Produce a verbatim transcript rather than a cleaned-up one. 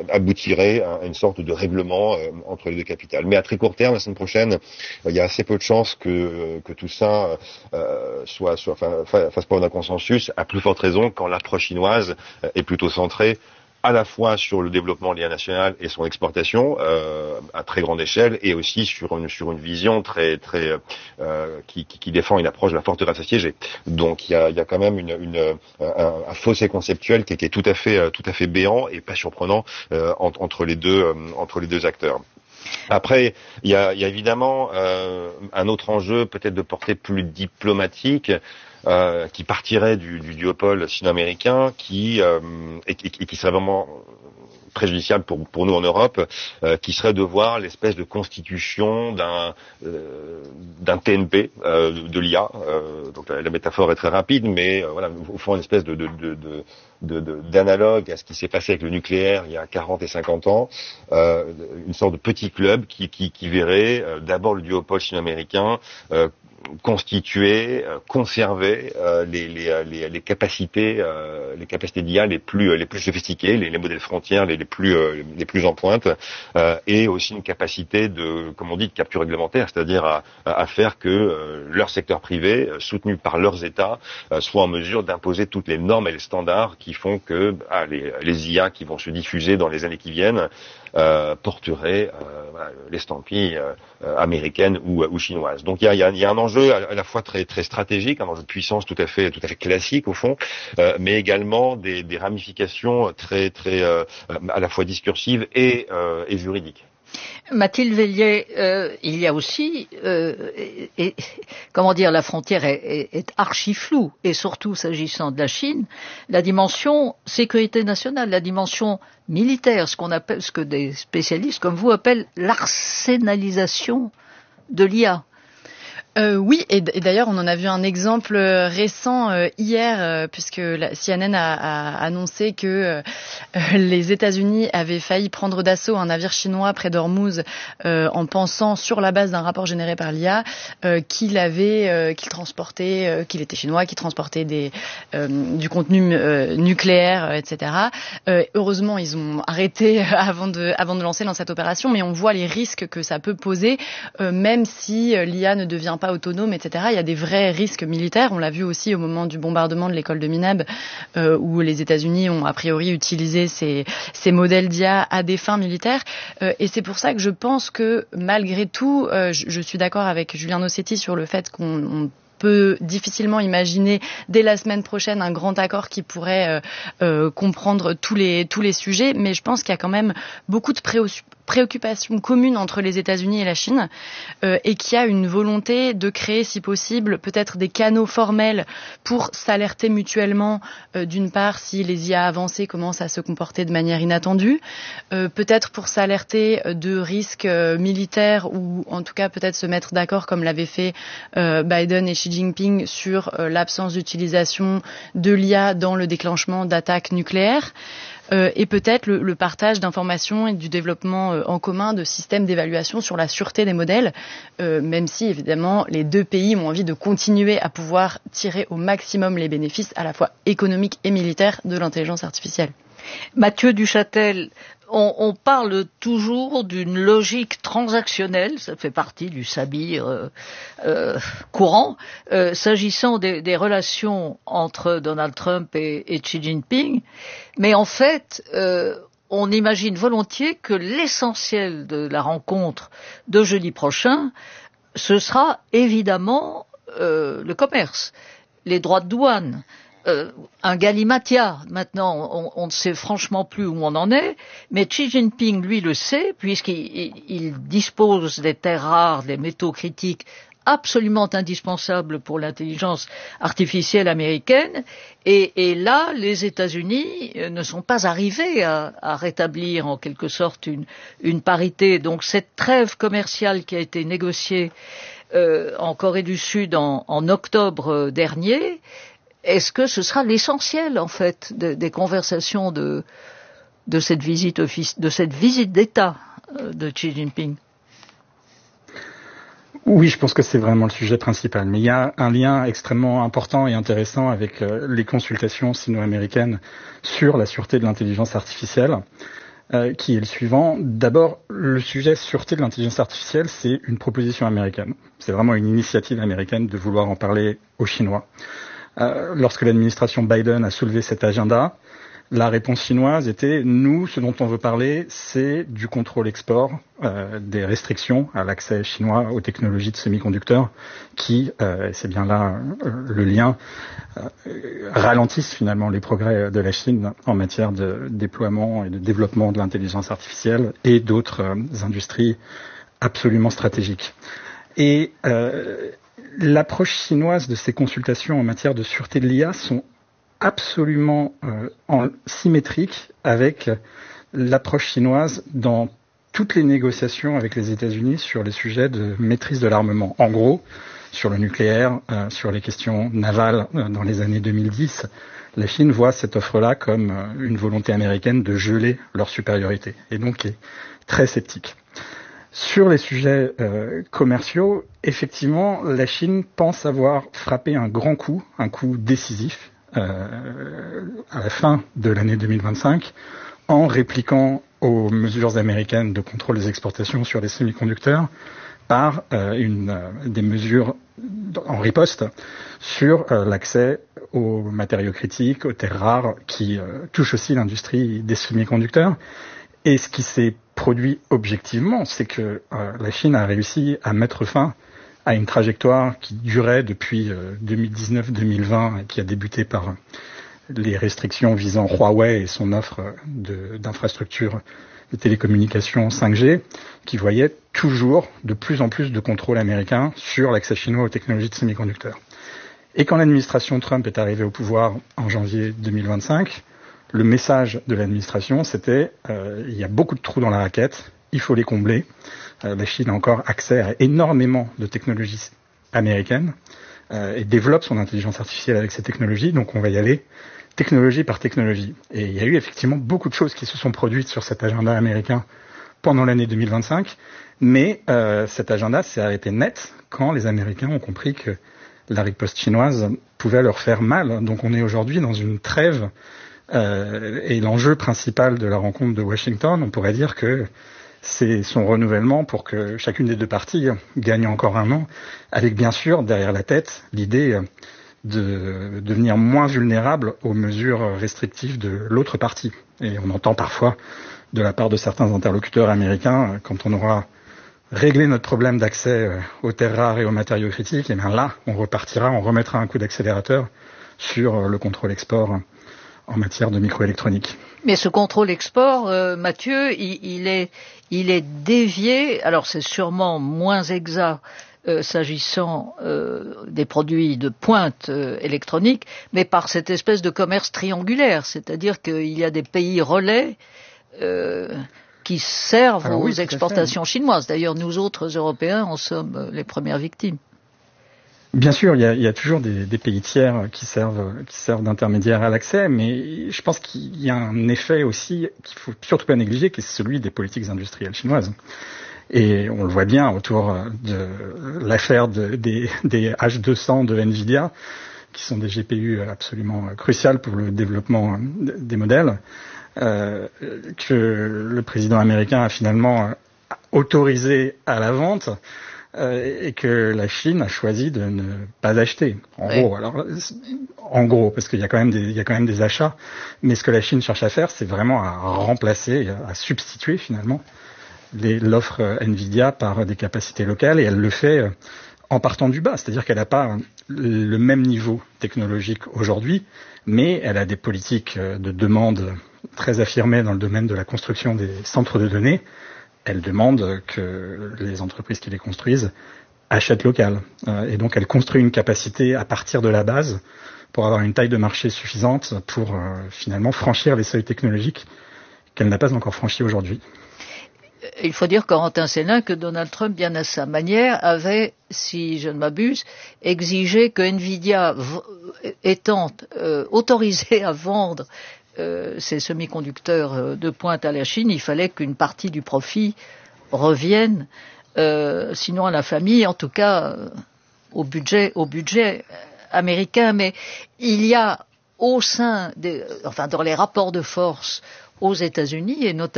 aboutirait à une sorte de règlement euh, entre les deux capitales. Mais à très court terme, la semaine prochaine, euh, il y a assez peu de chances que, que tout ça euh, soit, soit enfin, fasse pas d'un consensus, à plus forte raison quand l'approche chinoise est plutôt centrée à la fois sur le développement de l'I A national et son exportation euh, à très grande échelle, et aussi sur une sur une vision très très euh, qui, qui, qui défend une approche de la forteresse assiégée. Donc il y a il y a quand même une, une un, un fossé conceptuel qui, qui est tout à fait tout à fait béant et pas surprenant euh, entre, entre les deux euh, entre les deux acteurs. Après, il y a, il y a évidemment euh, un autre enjeu, peut-être de portée plus diplomatique, euh, qui partirait du, du duopole sino-américain, qui euh, et, et, et qui serait vraiment préjudiciable pour, pour nous en Europe, euh, qui serait de voir l'espèce de constitution d'un euh, d'un T N P euh, de, de l'I A. Euh, donc la, la métaphore est très rapide, mais euh, voilà, au fond une espèce de, de, de, de De, de, d'analogue à ce qui s'est passé avec le nucléaire il y a quarante et cinquante ans, euh, une sorte de petit club qui, qui, qui verrait euh, d'abord le duopole sino-américain euh, constituer, euh, conserver euh, les, les, les, les capacités, euh, les capacités d'I A les plus les plus sophistiquées, les, les modèles frontières les, les plus euh, les plus en pointe, euh, et aussi une capacité de, comme on dit, de capture réglementaire, c'est-à-dire à, à faire que euh, leur secteur privé, euh, soutenu par leurs États, euh, soit en mesure d'imposer toutes les normes et les standards qui font que ah, les, les I A qui vont se diffuser dans les années qui viennent euh, porteraient euh, voilà, l'estampille euh, américaine ou, ou chinoise. Donc il y a, y, a, y a un enjeu à la fois très très stratégique, un enjeu de puissance tout à fait tout à fait classique au fond, euh, mais également des, des ramifications très très euh, à la fois discursives et, euh, et juridiques. Mathilde Vellier, euh, il y a aussi, euh, et, et, comment dire, la frontière est, est, est archi floue, et surtout s'agissant de la Chine, la dimension sécurité nationale, la dimension militaire, ce qu'on appelle, ce que des spécialistes comme vous appellent l'arsenalisation de l'I A. Euh, oui, et, d- et d'ailleurs, on en a vu un exemple euh, récent euh, hier, euh, puisque la C N N a, a annoncé que euh, les États-Unis avaient failli prendre d'assaut un navire chinois près d'Ormuz euh, en pensant, sur la base d'un rapport généré par l'I A, euh, qu'il avait, euh, qu'il transportait, euh, qu'il était chinois, qu'il transportait des, euh, du contenu euh, nucléaire, euh, et cetera. Euh, heureusement, ils ont arrêté avant de, avant de lancer dans cette opération, mais on voit les risques que ça peut poser, euh, même si euh, l'I A ne devient pas autonome, et cetera. Il y a des vrais risques militaires. On l'a vu aussi au moment du bombardement de l'école de Mineb, euh, où les États-Unis ont a priori utilisé ces, ces modèles d'I A à des fins militaires. Euh, et c'est pour ça que je pense que malgré tout, euh, je, je suis d'accord avec Julien Nossetti sur le fait qu'on on peut difficilement imaginer dès la semaine prochaine un grand accord qui pourrait euh, euh, comprendre tous les tous les sujets, mais je pense qu'il y a quand même beaucoup de préoccupations préoccupation commune entre les États-Unis et la Chine, euh, et qu'il y a une volonté de créer, si possible, peut-être des canaux formels pour s'alerter mutuellement, euh, d'une part, si les I A avancées commencent à se comporter de manière inattendue, euh, peut-être pour s'alerter de risques euh, militaires, ou en tout cas peut-être se mettre d'accord, comme l'avaient fait euh, Biden et Xi Jinping, sur euh, l'absence d'utilisation de l'I A dans le déclenchement d'attaques nucléaires. Euh, et peut-être le, le partage d'informations et du développement euh, en commun de systèmes d'évaluation sur la sûreté des modèles, euh, même si évidemment les deux pays ont envie de continuer à pouvoir tirer au maximum les bénéfices à la fois économiques et militaires de l'intelligence artificielle. Mathieu Duchâtel, on, on parle toujours d'une logique transactionnelle, ça fait partie du sabir euh, euh, courant, euh, s'agissant des, des relations entre Donald Trump et, et Xi Jinping, mais en fait, euh, on imagine volontiers que l'essentiel de la rencontre de jeudi prochain, ce sera évidemment euh, le commerce, les droits de douane. Euh, un galimatia. Maintenant, on, on ne sait franchement plus où on en est, mais Xi Jinping, lui, le sait, puisqu'il il, il dispose des terres rares, des métaux critiques absolument indispensables pour l'intelligence artificielle américaine, et, et là, les États-Unis ne sont pas arrivés à, à rétablir en quelque sorte une, une parité. Donc cette trêve commerciale qui a été négociée euh, en Corée du Sud en, en octobre dernier, est-ce que ce sera l'essentiel, en fait, de, des conversations de, de cette visite office, de cette visite d'État de Xi Jinping? Oui, je pense que c'est vraiment le sujet principal. Mais il y a un lien extrêmement important et intéressant avec euh, les consultations sino-américaines sur la sûreté de l'intelligence artificielle. euh, qui est le suivant. D'abord, le sujet sûreté de l'intelligence artificielle, c'est une proposition américaine. C'est vraiment une initiative américaine de vouloir en parler aux Chinois. Euh, lorsque l'administration Biden a soulevé cet agenda, la réponse chinoise était, nous, ce dont on veut parler, c'est du contrôle export, euh, des restrictions à l'accès chinois aux technologies de semi-conducteurs qui, euh, c'est bien là euh, le lien, euh, ralentissent finalement les progrès de la Chine en matière de déploiement et de développement de l'intelligence artificielle et d'autres euh, industries absolument stratégiques. Et euh, l'approche chinoise de ces consultations en matière de sûreté de l'I A sont absolument euh, en symétrique avec l'approche chinoise dans toutes les négociations avec les États-Unis sur les sujets de maîtrise de l'armement. En gros, sur le nucléaire, euh, sur les questions navales euh, dans les années deux mille dix, la Chine voit cette offre-là comme euh, une volonté américaine de geler leur supériorité et donc est très sceptique. Sur les sujets euh, commerciaux, effectivement, la Chine pense avoir frappé un grand coup, un coup décisif, Euh, à la fin de l'année deux mille vingt-cinq, en répliquant aux mesures américaines de contrôle des exportations sur les semi-conducteurs par euh, une, euh, des mesures en riposte sur euh, l'accès aux matériaux critiques, aux terres rares, qui euh, touchent aussi l'industrie des semi-conducteurs. Et ce qui s'est produit objectivement, c'est que euh, la Chine a réussi à mettre fin à une trajectoire qui durait depuis euh, deux mille dix-neuf deux mille vingt et qui a débuté par les restrictions visant Huawei et son offre de, d'infrastructures de télécommunications cinq G, qui voyait toujours de plus en plus de contrôle américain sur l'accès chinois aux technologies de semi-conducteurs. Et quand l'administration Trump est arrivée au pouvoir en janvier deux mille vingt-cinq, le message de l'administration, c'était euh, il y a beaucoup de trous dans la raquette, il faut les combler. Euh, la Chine a encore accès à énormément de technologies américaines euh, et développe son intelligence artificielle avec ces technologies, donc on va y aller technologie par technologie. Et il y a eu effectivement beaucoup de choses qui se sont produites sur cet agenda américain pendant l'année deux mille vingt-cinq, mais euh, cet agenda s'est arrêté net quand les Américains ont compris que la riposte chinoise pouvait leur faire mal. Donc on est aujourd'hui dans une trêve euh, et l'enjeu principal de la rencontre de Washington, on pourrait dire que c'est son renouvellement pour que chacune des deux parties gagne encore un an, avec bien sûr derrière la tête l'idée de devenir moins vulnérable aux mesures restrictives de l'autre partie. Et on entend parfois de la part de certains interlocuteurs américains, quand on aura réglé notre problème d'accès aux terres rares et aux matériaux critiques, et bien là, on repartira, on remettra un coup d'accélérateur sur le contrôle export en matière de microélectronique. Mais ce contrôle export, euh, Mathieu, il, il est, il est dévié. Alors c'est sûrement moins exact euh, s'agissant euh, des produits de pointe euh, électroniques, mais par cette espèce de commerce triangulaire, c'est-à-dire qu'il y a des pays relais euh, qui servent Alors, aux oui, exportations chinoises. D'ailleurs, nous autres Européens en sommes les premières victimes. Bien sûr, il y a, il y a toujours des, des pays tiers qui servent, qui servent d'intermédiaires à l'accès, mais je pense qu'il y a un effet aussi qu'il faut surtout pas négliger, qui est celui des politiques industrielles chinoises. Et on le voit bien autour de l'affaire de, des, des H deux cents de Nvidia, qui sont des G P U absolument cruciales pour le développement des modèles, euh, que le président américain a finalement autorisé à la vente. Euh, et que la Chine a choisi de ne pas acheter. En oui. gros, alors en gros, parce qu'il y a quand même des, il y a quand même des achats, mais ce que la Chine cherche à faire, c'est vraiment à remplacer, à substituer finalement les, l'offre Nvidia par des capacités locales, et elle le fait en partant du bas, c'est-à-dire qu'elle n'a pas le même niveau technologique aujourd'hui, mais elle a des politiques de demande très affirmées dans le domaine de la construction des centres de données. Elle demande que les entreprises qui les construisent achètent local. Euh, et donc elle construit une capacité à partir de la base pour avoir une taille de marché suffisante pour euh, finalement franchir les seuils technologiques qu'elle n'a pas encore franchis aujourd'hui. Il faut dire, Corentin Célin, que Donald Trump, bien à sa manière, avait, si je ne m'abuse, exigé que Nvidia, étant euh, autorisé à vendre Euh, ces semi-conducteurs euh, de pointe à la Chine, il fallait qu'une partie du profit revienne, euh, sinon à la famille, en tout cas euh, au budget, au budget américain. Mais il y a au sein des, enfin dans les rapports de force aux États-Unis et notamment